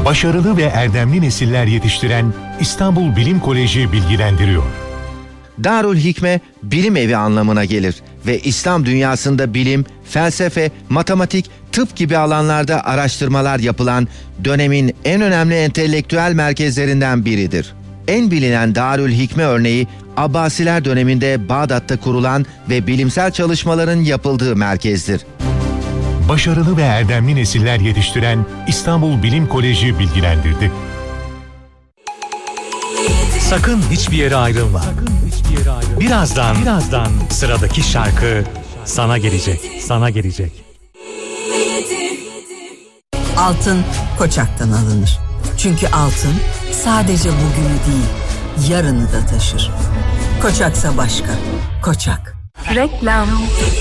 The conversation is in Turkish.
Başarılı ve erdemli nesiller yetiştiren İstanbul Bilim Koleji bilgilendiriyor. Darül Hikme, bilim evi anlamına gelir ve İslam dünyasında bilim, felsefe, matematik, tıp gibi alanlarda araştırmalar yapılan dönemin en önemli entelektüel merkezlerinden biridir. En bilinen Darül Hikme örneği, Abbasiler döneminde Bağdat'ta kurulan ve bilimsel çalışmaların yapıldığı merkezdir. Başarılı ve erdemli nesiller yetiştiren İstanbul Bilim Koleji bilgilendirdi. Sakın hiçbir yere ayrılma. Birazdan sıradaki şarkı sana gelecek. Altın Koçak'tan alınır. Çünkü altın sadece bugünü değil, yarını da taşır. Koçaksa başka. Koçak. Reklam.